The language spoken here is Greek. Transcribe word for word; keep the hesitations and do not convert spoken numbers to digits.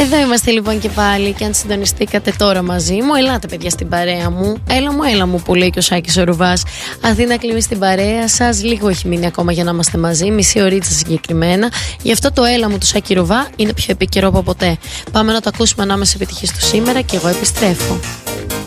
Εδώ είμαστε λοιπόν και πάλι. Και αν συντονιστήκατε τώρα μαζί μου, ελάτε παιδιά στην παρέα μου. Έλα μου, έλα μου που λέει και ο Σάκης ο Ρουβάς. Αθήνα κλείνει στην παρέα σας. Λίγο έχει μείνει ακόμα για να είμαστε μαζί. Μισή ωρίτσα συγκεκριμένα. Γι' αυτό το έλα μου του Σάκη Ρουβά είναι πιο επίκαιρο από ποτέ. Πάμε να το ακούσουμε ανάμεσα επιτυχίες του σήμερα και εγώ επιστρέφω.